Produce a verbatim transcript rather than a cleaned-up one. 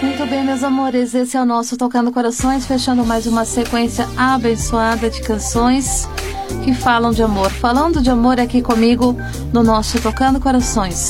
Muito bem, meus amores, esse é o nosso Tocando Corações, fechando mais uma sequência abençoada de canções que falam de amor. Falando de amor aqui comigo no nosso Tocando Corações.